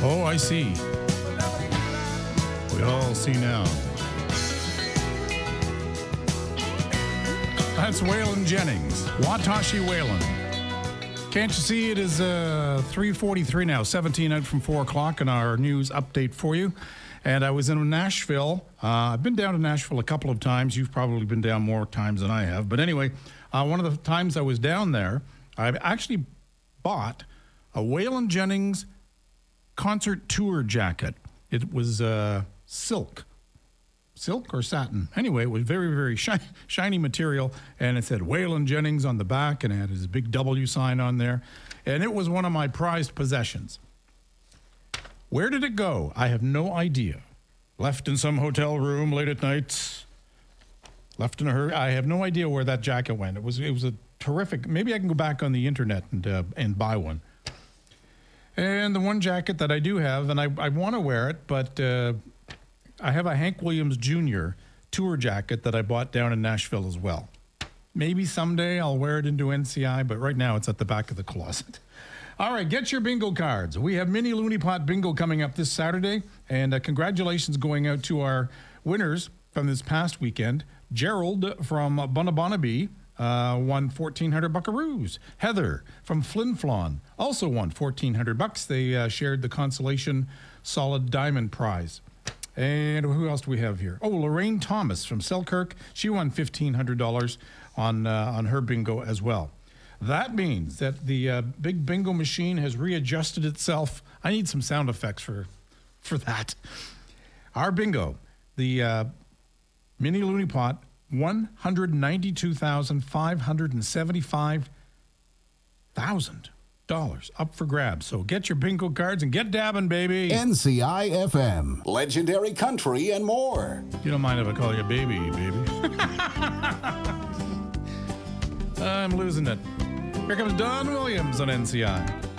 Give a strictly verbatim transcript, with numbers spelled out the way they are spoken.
Oh, I see. We all see now. That's Waylon Jennings. Watashi Waylon. Can't you see it is uh, three forty-three now, seventeen out from four o'clock, and our news update for you. And I was in Nashville. Uh, I've been down to Nashville a couple of times. You've probably been down more times than I have. But anyway, uh, one of the times I was down there, I actually bought a Waylon Jennings concert tour jacket. It was uh, silk. Silk or satin. Anyway, it was very, very shi- shiny material, and it said Waylon Jennings on the back, and it had his big W sign on there. And it was one of my prized possessions. Where did it go? I have no idea. Left in some hotel room late at night. Left in a hurry. I have no idea where that jacket went. It was it was a terrific. Maybe I can go back on the internet and uh, and buy one. And the one jacket that I do have, and I, I want to wear it, but uh, I have a Hank Williams Junior tour jacket that I bought down in Nashville as well. Maybe someday I'll wear it into N C I, but right now it's at the back of the closet. All right, get your bingo cards. We have Mini Looney Pot Bingo coming up this Saturday, and uh, congratulations going out to our winners from this past weekend. Gerald from Bunnabonaby uh, won fourteen hundred buckaroos. Heather from Flin Flon also won fourteen hundred bucks. They uh, shared the consolation solid diamond prize. And who else do we have here? Oh, Lorraine Thomas from Selkirk. She won fifteen hundred dollars on uh, on her bingo as well. That means that the uh, big bingo machine has readjusted itself. I need some sound effects for for that. Our bingo, the uh, Mini Looney Pot, one hundred ninety-two thousand five hundred seventy-five dollars up for grabs. So get your bingo cards and get dabbing, baby. N C I F M, legendary country and more. You don't mind if I call you baby, baby. I'm losing it. Here comes Don Williams on N C I.